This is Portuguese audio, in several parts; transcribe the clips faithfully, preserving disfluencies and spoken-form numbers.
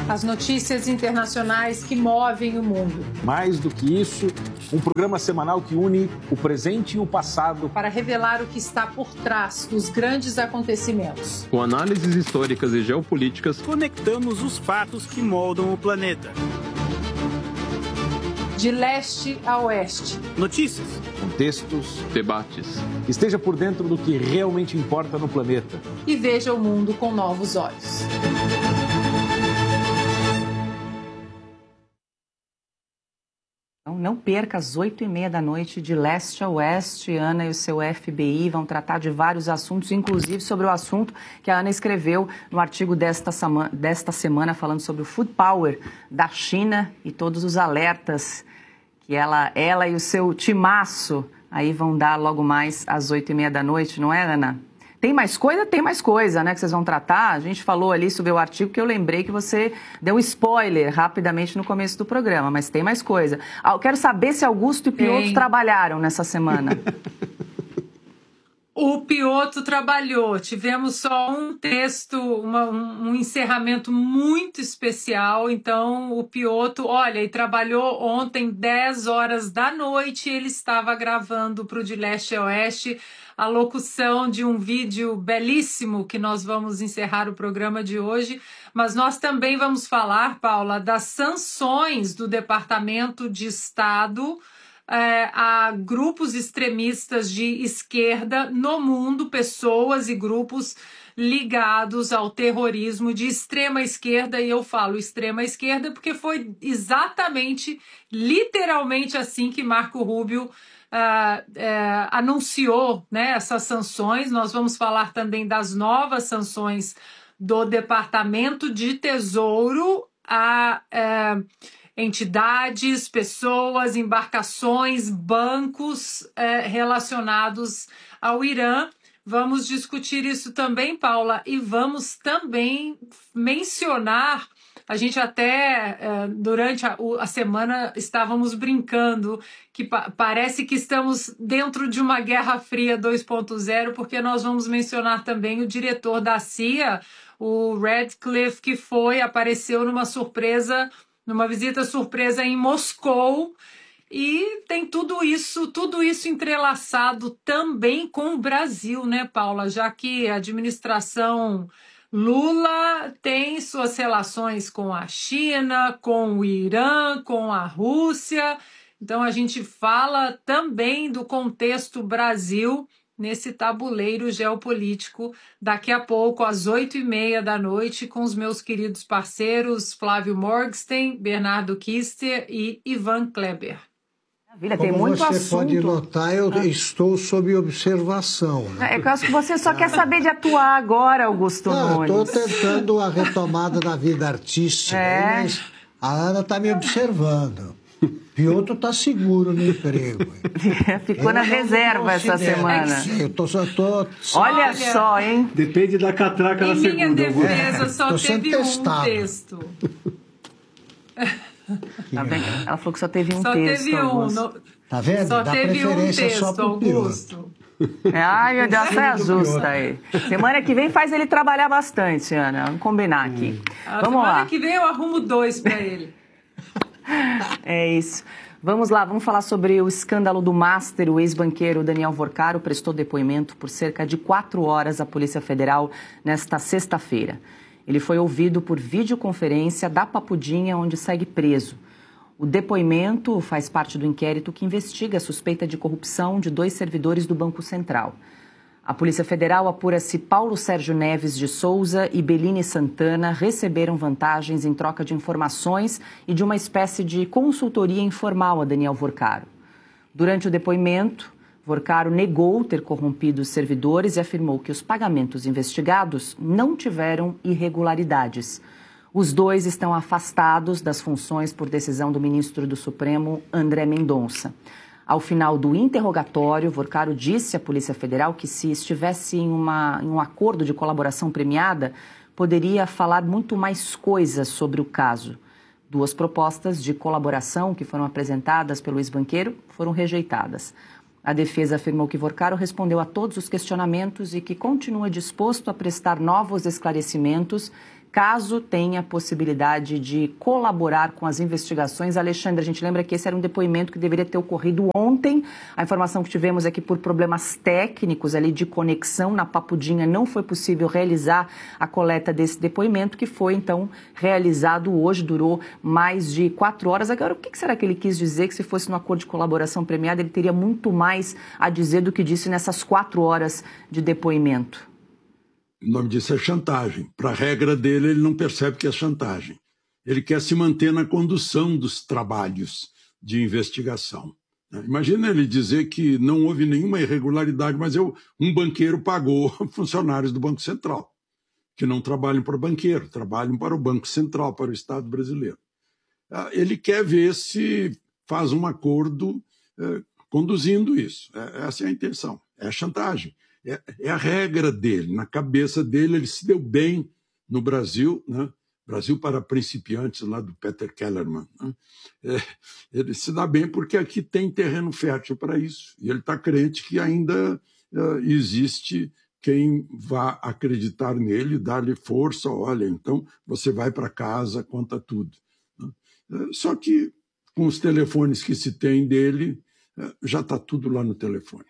As notícias internacionais que movem o mundo. Mais do que isso, um programa semanal que une o presente e o passado para revelar o que está por trás dos grandes acontecimentos. Com análises históricas e geopolíticas, conectamos os fatos que moldam o planeta. De leste a oeste. Notícias, contextos, debates. Esteja por dentro do que realmente importa no planeta. E veja o mundo com novos olhos. Não perca às oito e meia da noite, de leste a oeste. Ana e o seu F B I vão tratar de vários assuntos, inclusive sobre o assunto que a Ana escreveu no artigo desta, desta semana, falando sobre o food power da China e todos os alertas que ela, ela e o seu timaço aí vão dar logo mais às oito e meia da noite, não é, Ana? Tem mais coisa? Tem mais coisa, né, que vocês vão tratar. A gente falou ali sobre o artigo que eu lembrei que você deu um spoiler rapidamente no começo do programa, mas tem mais coisa. Ah, eu quero saber se Augusto e Piotr tem. trabalharam nessa semana. O Piotr trabalhou. Tivemos só um texto, uma, um, um encerramento muito especial. Então, o Piotr, olha, e trabalhou ontem, dez horas da noite. Ele estava gravando para o De Leste a Oeste a locução de um vídeo belíssimo que nós vamos encerrar o programa de hoje, mas nós também vamos falar, Paula, das sanções do Departamento de Estado é, a grupos extremistas de esquerda no mundo, pessoas e grupos ligados ao terrorismo de extrema esquerda, e eu falo extrema esquerda porque foi exatamente, literalmente assim que Marco Rubio Uh, uh, anunciou, né, essas sanções. Nós vamos falar também das novas sanções do Departamento de Tesouro a uh, entidades, pessoas, embarcações, bancos uh, relacionados ao Irã. Vamos discutir isso também, Paula, e vamos também mencionar. A gente até, durante a, a semana, estávamos brincando que pa- parece que estamos dentro de uma Guerra Fria dois ponto zero, porque nós vamos mencionar também o diretor da C I A, o Radcliffe, que foi, apareceu numa surpresa, numa visita surpresa em Moscou, e tem tudo isso, tudo isso entrelaçado também com o Brasil, né, Paula? Já que a administração Lula tem suas relações com a China, com o Irã, com a Rússia. Então, a gente fala também do contexto Brasil nesse tabuleiro geopolítico daqui a pouco, às oito e meia da noite, com os meus queridos parceiros Flávio Morgenstern, Bernardo Kister e Ivan Kleber. Maravilha, Como tem muito você assunto. pode notar, eu ah. estou sob observação. Né? É que eu acho que você só quer saber de atuar agora, Augusto ah, Nunes. Estou tentando a retomada da vida artística, é. mas a Ana está me observando. Piotr está seguro no emprego. Ficou eu na reserva essa semana. Eu tô, só, tô, só... Olha, Olha só, hein? Depende da catraca na segunda. Em minha defesa, é, só teve um texto. Tá vendo? Ela falou que só teve um só texto. Teve um, no... Tá vendo? Só Dá teve preferência um texto, só pro Augusto. Ai, meu Deus, saia justa aí. Semana que vem faz ele trabalhar bastante, Ana. Vamos combinar aqui. A vamos semana lá. que vem eu arrumo dois para ele. É isso. Vamos lá, vamos falar sobre o escândalo do Master. O ex-banqueiro Daniel Vorcaro prestou depoimento por cerca de quatro horas à Polícia Federal nesta sexta-feira. Ele foi ouvido por videoconferência da Papudinha, onde segue preso. O depoimento faz parte do inquérito que investiga a suspeita de corrupção de dois servidores do Banco Central. A Polícia Federal apura se Paulo Sérgio Neves de Souza e Beline Santana receberam vantagens em troca de informações e de uma espécie de consultoria informal a Daniel Vorcaro. Durante o depoimento, Vorcaro negou ter corrompido os servidores e afirmou que os pagamentos investigados não tiveram irregularidades. Os dois estão afastados das funções por decisão do ministro do Supremo, André Mendonça. Ao final do interrogatório, Vorcaro disse à Polícia Federal que, se estivesse em, uma, em um acordo de colaboração premiada, poderia falar muito mais coisas sobre o caso. Duas propostas de colaboração que foram apresentadas pelo ex-banqueiro foram rejeitadas. A defesa afirmou que Vorcaro respondeu a todos os questionamentos e que continua disposto a prestar novos esclarecimentos caso tenha possibilidade de colaborar com as investigações. Alexandre, a gente lembra que esse era um depoimento que deveria ter ocorrido ontem. A informação que tivemos é que por problemas técnicos ali de conexão na Papudinha não foi possível realizar a coleta desse depoimento, que foi então realizado hoje, durou mais de quatro horas. Agora, o que será que ele quis dizer? Que se fosse no acordo de colaboração premiada, ele teria muito mais a dizer do que disse nessas quatro horas de depoimento? O nome disso é chantagem. Para a regra dele, ele não percebe que é chantagem. Ele quer se manter na condução dos trabalhos de investigação. Imagina ele dizer que não houve nenhuma irregularidade, mas eu, um banqueiro pagou funcionários do Banco Central, que não trabalham para o banqueiro, trabalham para o Banco Central, para o Estado brasileiro. Ele quer ver se faz um acordo eh, conduzindo isso. Essa é a intenção. É a chantagem. É, é a regra dele. Na cabeça dele, ele se deu bem no Brasil, né? Brasil para principiantes, lá do Peter Kellerman. Né? É, ele se dá bem porque aqui tem terreno fértil para isso. E ele está crente que ainda uh, existe quem vá acreditar nele, dar-lhe força. Olha, então você vai para casa, conta tudo. Né? Uh, só que com os telefones que se tem dele, uh, já está tudo lá no telefone.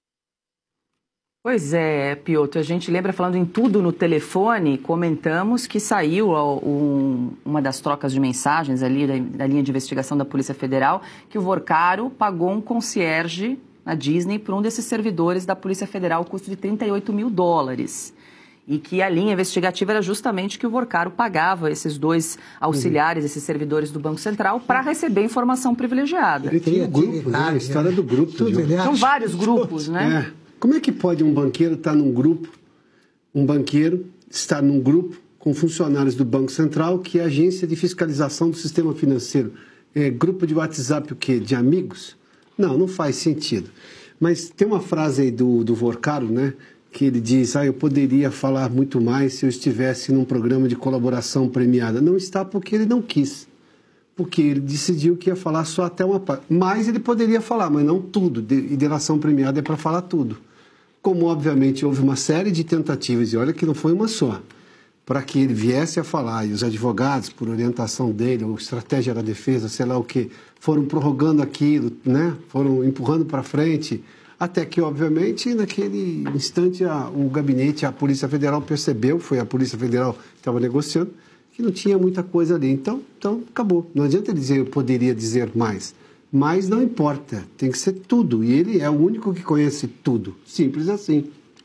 Pois é, Piotr, a gente lembra, falando em tudo no telefone, comentamos que saiu um, uma das trocas de mensagens ali da, da linha de investigação da Polícia Federal, que o Vorcaro pagou um concierge na Disney por um desses servidores da Polícia Federal, custo de trinta e oito mil dólares. E que a linha investigativa era justamente que o Vorcaro pagava esses dois auxiliares, esses servidores do Banco Central, para receber informação privilegiada. Ele tem o grupo, né? A história do grupo. São vários grupos, né? É. Como é que pode um banqueiro estar num grupo, um banqueiro estar num grupo com funcionários do Banco Central, que é a agência de fiscalização do sistema financeiro? É grupo de WhatsApp o quê? De amigos? Não, não faz sentido. Mas tem uma frase aí do, do Vorcaro, né? Que ele diz, ah, eu poderia falar muito mais se eu estivesse num programa de colaboração premiada. Não está porque ele não quis. Porque ele decidiu que ia falar só até uma parte. Mas ele poderia falar, mas não tudo. E delação premiada é para falar tudo. Como, obviamente, houve uma série de tentativas, e olha que não foi uma só, para que ele viesse a falar, e os advogados, por orientação dele, ou estratégia da defesa, sei lá o quê, foram prorrogando aquilo, né? Foram empurrando para frente, até que, obviamente, naquele instante, a, o gabinete, a Polícia Federal percebeu, foi a Polícia Federal que estava negociando, que não tinha muita coisa ali. Então, então acabou. Não adianta ele dizer, eu poderia dizer mais. Mas não importa, tem que ser tudo. E ele é o único que conhece tudo. Simples assim.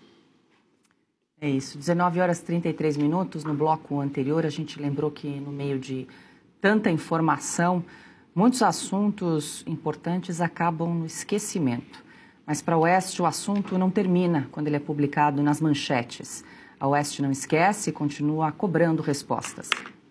É isso. dezenove horas e trinta e três minutos. No bloco anterior, a gente lembrou que no meio de tanta informação, muitos assuntos importantes acabam no esquecimento. Mas para a Oeste, o assunto não termina quando ele é publicado nas manchetes. A Oeste não esquece e continua cobrando respostas.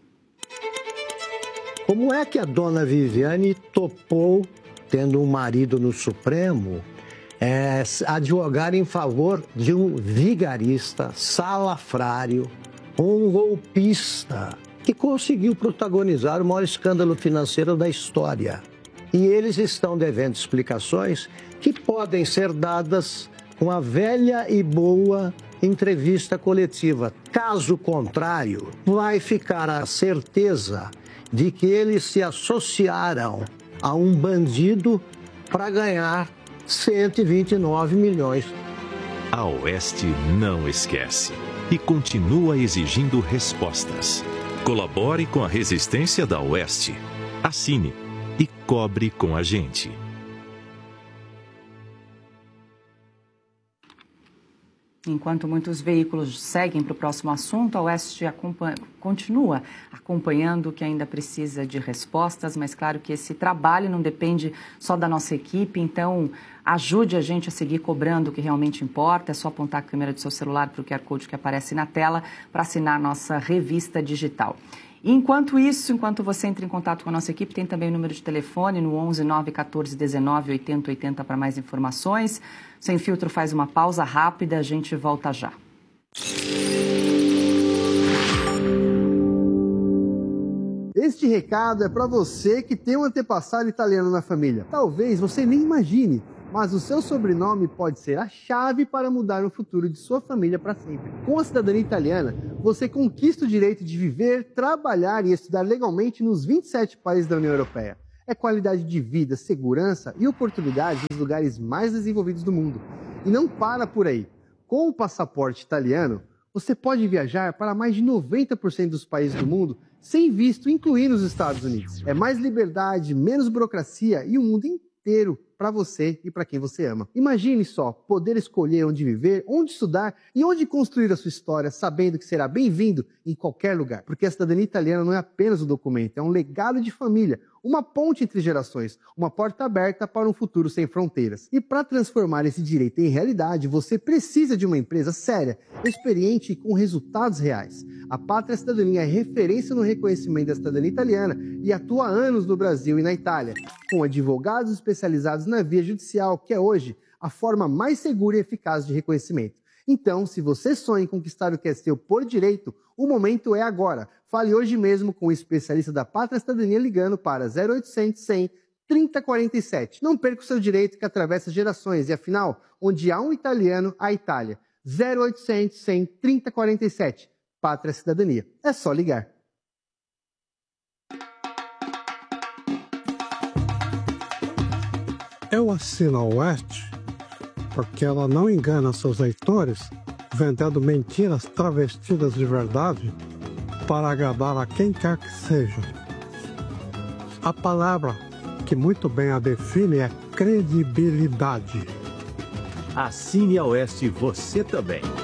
Como é que a dona Viviane topou, tendo um marido no Supremo, é, advogar em favor de um vigarista, salafrário, um golpista, que conseguiu protagonizar o maior escândalo financeiro da história? E eles estão devendo explicações que podem ser dadas com a velha e boa entrevista coletiva. Caso contrário, vai ficar a certeza de que eles se associaram a um bandido para ganhar cento e vinte e nove milhões. A Oeste não esquece e continua exigindo respostas. Colabore com a resistência da Oeste. Assine e cobre com a gente. Enquanto muitos veículos seguem para o próximo assunto, a Oeste acompanha, continua acompanhando o que ainda precisa de respostas, mas claro que esse trabalho não depende só da nossa equipe, então ajude a gente a seguir cobrando o que realmente importa. É só apontar a câmera do seu celular para o Q R Code que aparece na tela para assinar a nossa revista digital. Enquanto isso, enquanto você entra em contato com a nossa equipe, tem também o número de telefone no onze nove um quatro um nove oito zero oito zero para mais informações. Sem Filtro faz uma pausa rápida, a gente volta já. Este recado é para você que tem um antepassado italiano na família. Talvez você nem imagine mas o seu sobrenome pode ser a chave para mudar o futuro de sua família para sempre. Com a cidadania italiana, você conquista o direito de viver, trabalhar e estudar legalmente nos vinte e sete países da União Europeia. É qualidade de vida, segurança e oportunidades nos lugares mais desenvolvidos do mundo. E não para por aí. Com o passaporte italiano, você pode viajar para mais de noventa por cento dos países do mundo sem visto, incluindo os Estados Unidos. É mais liberdade, menos burocracia e o mundo inteiro para você e para quem você ama. Imagine só, poder escolher onde viver, onde estudar e onde construir a sua história, sabendo que será bem-vindo em qualquer lugar. Porque a cidadania italiana não é apenas um documento, é um legado de família, uma ponte entre gerações, uma porta aberta para um futuro sem fronteiras. E para transformar esse direito em realidade, você precisa de uma empresa séria, experiente e com resultados reais. A Pátria Cidadania é referência no reconhecimento da cidadania italiana e atua há anos no Brasil e na Itália, com advogados especializados na via judicial, que é hoje a forma mais segura e eficaz de reconhecimento. Então, se você sonha em conquistar o que é seu por direito, o momento é agora. Fale hoje mesmo com o especialista da Pátria Cidadania ligando para zero oitocentos, cem, trinta quarenta e sete. Não perca o seu direito que atravessa gerações e, afinal, onde há um italiano, há Itália. zero oitocentos, cem, trinta quarenta e sete. Pátria Cidadania. É só ligar. Eu assino a Oeste porque ela não engana seus leitores vendendo mentiras travestidas de verdade para agradar a quem quer que seja. A palavra que muito bem a define é credibilidade. Assine a Oeste você também.